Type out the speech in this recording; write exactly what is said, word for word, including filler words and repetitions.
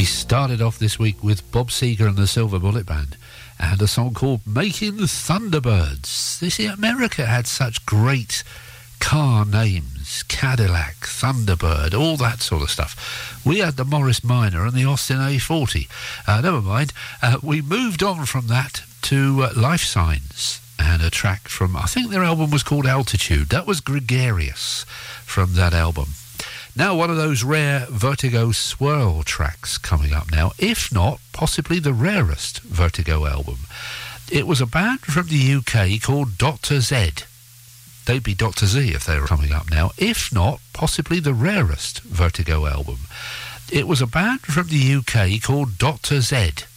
We started off this week with Bob Seger and the Silver Bullet Band and a song called Making Thunderbirds. You see, America had such great car names: Cadillac, Thunderbird, all that sort of stuff. We had the Morris Minor and the Austin A forty. Uh, never mind. Uh, we moved on from that to uh, Life Signs and a track from, I think their album was called Altitude. That was Gregarious from that album. Now, one of those rare Vertigo swirl tracks coming up now, if not possibly the rarest Vertigo album. It was a band from the U K called Doctor Z. They'd be Doctor Z if they were coming up now, if not possibly the rarest Vertigo album. It was a band from the U K called Doctor Z.